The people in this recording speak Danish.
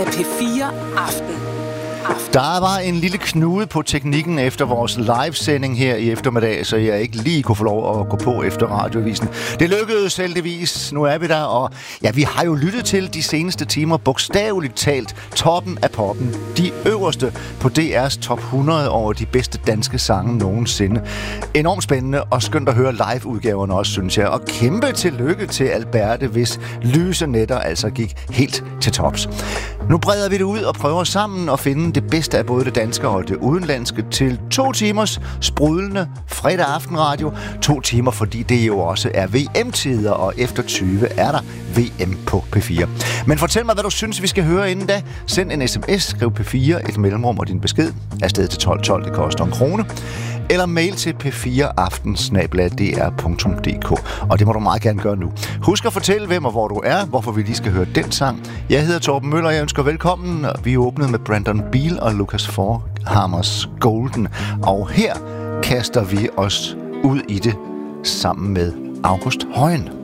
P4 Aften. Der var en lille knude på teknikken efter vores livesending her i eftermiddag, så jeg ikke lige kunne få lov at gå på efter radioavisen. Det lykkedes heldigvis. Nu er vi der, og ja, vi har jo lyttet til de seneste timer bogstaveligt talt toppen af poppen. De øverste på DR's top 100 over de bedste danske sange nogensinde. Enormt spændende og skønt at høre live-udgaverne også, synes jeg. Og kæmpe tillykke til Alberte, hvis lyse netter altså gik helt til tops. Nu breder vi det ud og prøver sammen at finde det bedste af både det danske og det udenlandske til 2 timers sprudlende fredag aftenradio. 2 timer, fordi det jo også er VM-tider, og efter 20 er der VM på P4. Men fortæl mig, hvad du synes, vi skal høre inden da. Send en sms, skriv P4, et mellemrum og din besked. Afsted til 1212, det koster 1 krone. Eller mail til p4aften@dr.dk. Og det må du meget gerne gøre nu. Husk at fortælle, hvem og hvor du er, hvorfor vi lige skal høre den sang. Jeg hedder Torben Møller, jeg ønsker velkommen. Vi er åbnet med Brandon Beal og Lucas Forhammers Golden. Og her kaster vi os ud i det sammen med August Højen.